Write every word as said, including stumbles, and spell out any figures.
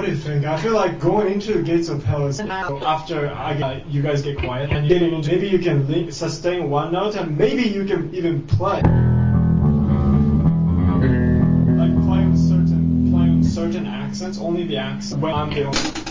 do you think? I feel like going into the gates of hell is after I get, you guys get quiet and getting into, maybe you can link, sustain one note and maybe you can even play. Like play on certain play on certain accents, only the accent when I'm the only